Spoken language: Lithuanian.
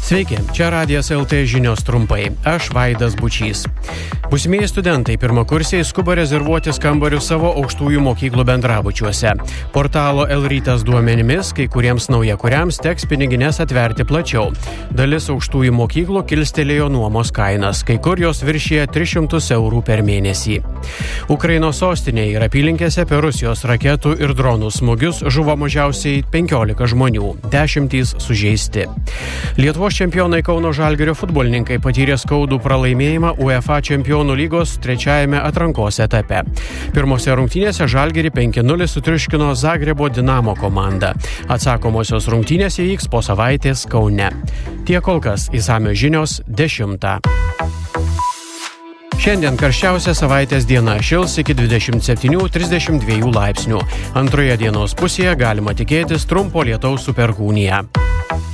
Sveiki, čia Radijas LT žinios trumpai. Aš Vaidas Bučys. Būsimieji studentai pirmakursiai skuba rezervuotis kambarius savo aukštųjų mokyklų bendrabučiuose. Portalo L-rytas duomenimis, kai kuriems naujakuriams teks pinigines atverti plačiau. Dalis aukštųjų mokyklų kilstelėjo nuomos kainas, kai kur jos viršyje 300 eurų per mėnesį. Ukrainos sostinėje ir apylinkėse per Rusijos raketų ir dronų smūgius žuvo mažiausiai 15 žmonių, 10 sužeisti. Lietuvos čempionai Kauno Žalgirio futbolininkai patyrė skaudų pralaimėjimą UEFA čempionų lygos trečiajame atrankos etape. Pirmose rungtynėse Žalgirį 5-0 sutriuškino Zagrebo Dinamo komanda. Atsakomosios rungtynės įvyks po savaitės Kaune. Tiek kol kas, išsamios žinios 10. Šiandien karščiausia savaitės diena, šils iki 27-32 laipsnių. Antroje dienos pusėje galima tikėtis trumpo lietaus su perkūnija.